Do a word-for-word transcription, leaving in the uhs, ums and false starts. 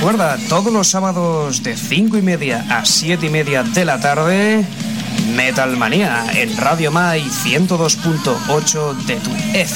Recuerda, todos los sábados de cinco y media a siete y media de la tarde, Metal Manía en Radio Mai ciento dos punto ocho de tu F.